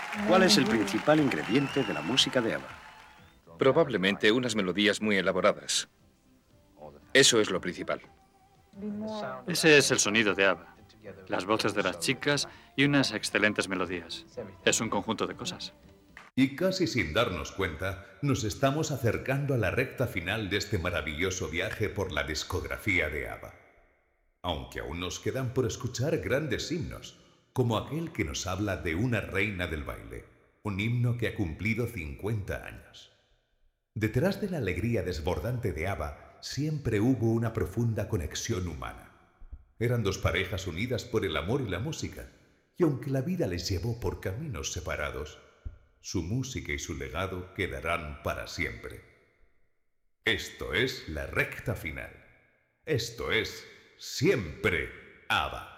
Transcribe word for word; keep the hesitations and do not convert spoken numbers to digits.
¿Cuál es el principal ingrediente de la música de ABBA? Probablemente unas melodías muy elaboradas. Eso es lo principal. Ese es el sonido de ABBA. Las voces de las chicas y unas excelentes melodías. Es un conjunto de cosas. Y casi sin darnos cuenta, nos estamos acercando a la recta final de este maravilloso viaje por la discografía de ABBA. Aunque aún nos quedan por escuchar grandes himnos, como aquel que nos habla de una reina del baile, un himno que ha cumplido cincuenta años. Detrás de la alegría desbordante de ABBA, siempre hubo una profunda conexión humana. Eran dos parejas unidas por el amor y la música, y aunque la vida les llevó por caminos separados, su música y su legado quedarán para siempre. Esto es la recta final. Esto es Siempre ABBA.